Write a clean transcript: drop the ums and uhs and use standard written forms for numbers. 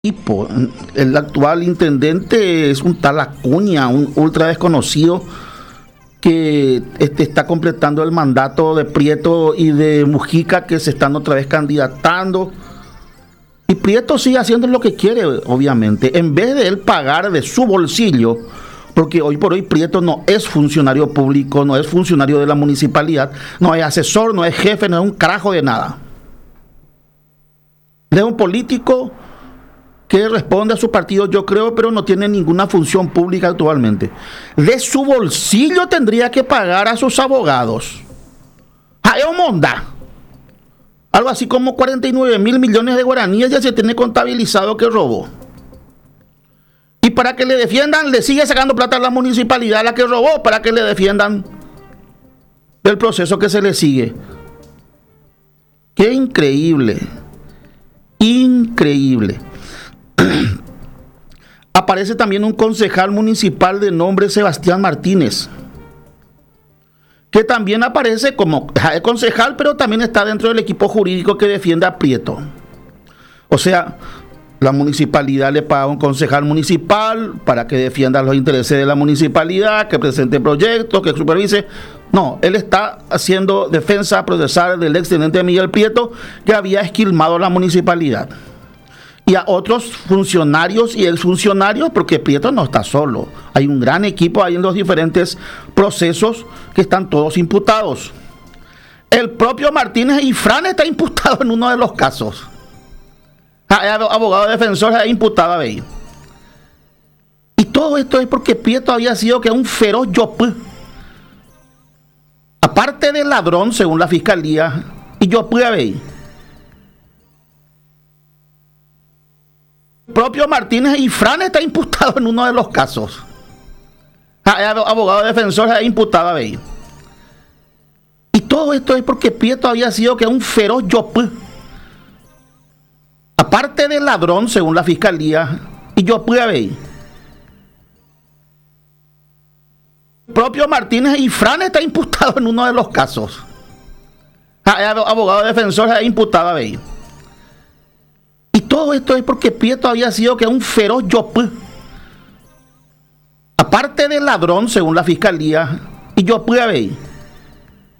tipo. El actual intendente es un tal Acuña, un ultra desconocido que está completando el mandato de Prieto y de Mujica, que se están otra vez candidatando. Y Prieto sigue haciendo lo que quiere, obviamente. En vez de él pagar de su bolsillo, porque hoy por hoy Prieto no es funcionario público, no es funcionario de la municipalidad, no es asesor, no es jefe, no es un carajo de nada. Es un político que responde a su partido, yo creo, pero no tiene ninguna función pública actualmente. De su bolsillo tendría que pagar a sus abogados. Monda. Algo así como 49.000 millones de guaraníes ya se tiene contabilizado que robó. Y para que le defiendan, le sigue sacando plata a la municipalidad a la que robó, para que le defiendan del proceso que se le sigue. Qué increíble. Increíble. Aparece también un concejal municipal de nombre Sebastián Martínez, que también aparece como concejal, pero también está dentro del equipo jurídico que defiende a Prieto. O sea, la municipalidad le paga a un concejal municipal para que defienda los intereses de la municipalidad, que presente proyectos, que supervise. No, él está haciendo defensa procesal del extendente Miguel Prieto, que había esquilmado la municipalidad. Y a otros funcionarios y exfuncionarios, porque Prieto no está solo. Hay un gran equipo ahí en los diferentes procesos que están todos imputados. El propio Martínez Ifrán está imputado en uno de los casos. Abogado defensor es imputado ahí. Y todo esto es porque Prieto había sido que un feroz yopú. Aparte de ladrón, según la fiscalía, y yopú ahí. El propio Martínez Ifrán está imputado en uno de los casos. Abogado defensor es imputado ahí. Y todo esto es porque Prieto había sido que un feroz yopú. Aparte de ladrón, según la fiscalía, y yopú ahí. El propio Martínez Ifrán está imputado en uno de los casos. Abogado defensor es imputado ahí. Y todo esto es porque Prieto había sido que un feroz yopú. Aparte de ladrón, según la fiscalía, y yopú ahí.